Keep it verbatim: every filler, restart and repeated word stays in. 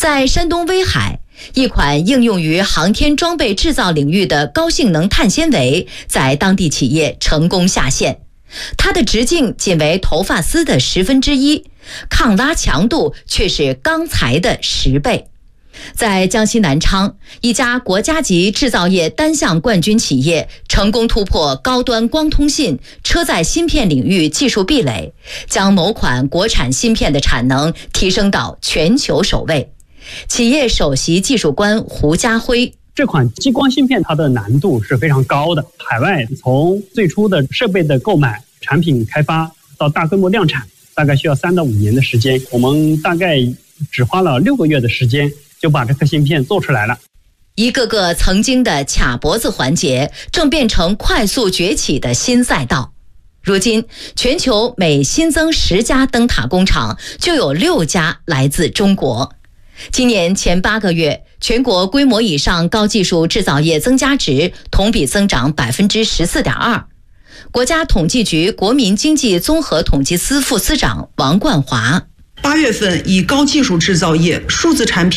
在山东威海，一款应用于航天装备制造领域的高性能碳纤维在当地企业成功下线，它的直径仅为头发丝的十分之一，抗拉强度却是钢材的十倍。在江西南昌，一家国家级制造业单项冠军企业成功突破高端光通信、车载芯片领域技术壁垒，将某款国产芯片的产能提升到全球首位。企业首席技术官胡家辉： 这款激光芯片它的难度是非常高的，海外从最初的设备的购买、产品开发到大规模量产，大概需要三到五年的时间，我们大概只花了六个月的时间就把这颗芯片做出来了。 一个个曾经的卡脖子环节正变成快速崛起的新赛道。如今，全球每新增十家灯塔工厂，就有六家来自中国。今年前八个月，全国规模以上高技术制造业增加值同比增长 百分之十四点二。国家统计局国民经济综合统计司副司长王冠华： 八月份以高技术制造业、数字产品